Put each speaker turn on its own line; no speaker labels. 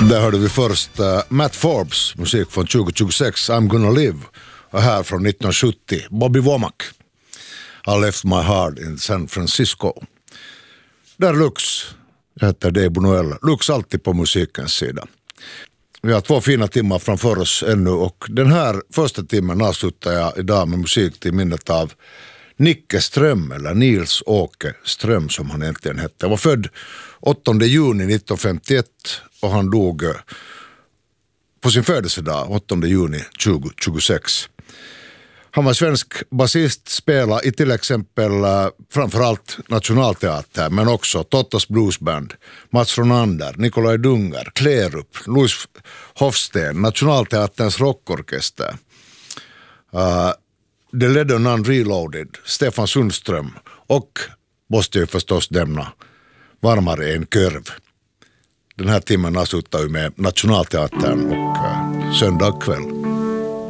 Där hörde vi först Matt Forbes, musik från 2026, I'm Gonna Live, och här från 1970, Bobby Womack, I Left My Heart in San Francisco. Där Lux, jag heter Debo Noel, Lux alltid på musikens sida. Vi har 2 fina timmar framför oss ännu, och den här första timmen avslutar jag idag med musik till minnet av Nicke Ström, eller Nils Åke Ström som han egentligen hette. Han var född 8 juni 1951 och han dog på sin födelsedag 8 juni 2026. Han var svensk basist, spelade i till exempel framförallt Nationalteater, men också Tottas Bluesband, Mats Ronander, Nikolaj Dunger, Klerup, Louis Hofsten, Nationalteaterns rockorkester, The Leather Nun Reloaded, Stefan Sundström och måste ju förstås nämna Varmare en kurv. Den här timmen avslutar ju med Nationalteatern och Söndag kväll.